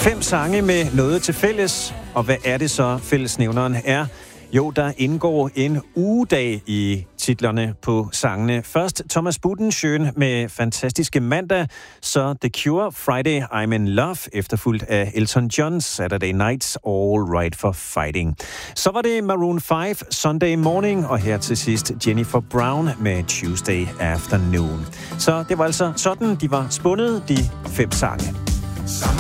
5 sange med noget til fælles. Og hvad er det så, fællesnævneren er? Jo, der indgår en ugedag i titlerne på sangene. Først Thomas Budensjøen med Fantastiske Mandag, så The Cure, Friday I'm in Love, efterfulgt af Elton John, Saturday Nights, All Right for Fighting. Så var det Maroon 5, Sunday Morning, og her til sidst Jennifer Brown med Tuesday Afternoon. Så det var altså sådan, de var spundet, de 5 sange.